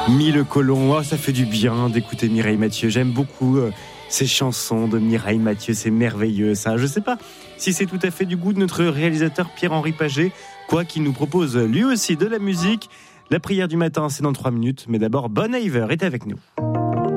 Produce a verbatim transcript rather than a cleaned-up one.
Mille colons, oh, ça fait du bien d'écouter Mireille Mathieu. J'aime beaucoup euh, ces chansons de Mireille Mathieu, c'est merveilleux ça. Je sais pas si c'est tout à fait du goût de notre réalisateur Pierre-Henri Paget, quoi qu'il nous propose lui aussi de la musique. La prière du matin, c'est dans trois minutes, mais d'abord Bon Iver est avec nous.